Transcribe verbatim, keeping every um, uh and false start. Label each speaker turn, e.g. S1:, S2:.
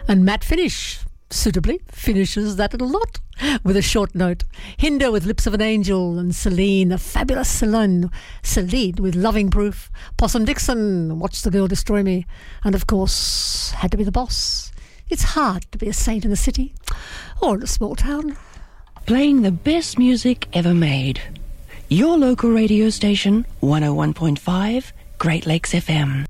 S1: And Matt Finish, suitably, finishes that little lot with a short note. Hinder with Lips of an Angel, and Celine, the fabulous Celine, Celine with Loving Proof. Possum Dixon, Watch the Girl Destroy Me. And of course, Had to Be the Boss. It's hard to be a saint in the city or in a small town.
S2: Playing the best music ever made. Your local radio station, one oh one point five, Great Lakes F M.